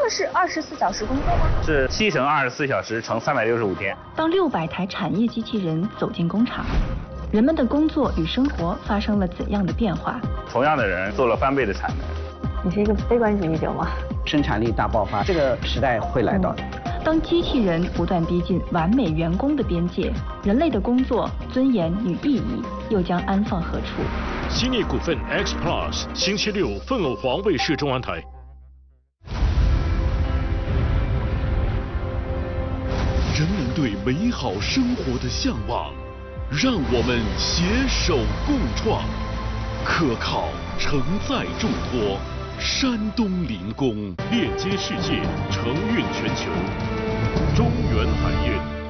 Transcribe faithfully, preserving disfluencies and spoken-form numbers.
的是二十四小时工作吗？ 是七乘二十四小时乘三百六十五天。 当六百台产业机器人走进工厂，人们的工作与生活发生了怎样的变化？ 同样的人做了翻倍的产能。 你是一个悲观主义者吗？ 生产力大爆发，这个时代会来到的。 当机器人不断逼近完美员工的边界，人类的工作尊严与意义又将安放何处？ 新力股份 X Plus， 星期六凤偶黄卫视中央台。 人们对美好生活的向往，让我们携手共创，可靠承载重托。山东临工链接世界，承运全球，中原海运。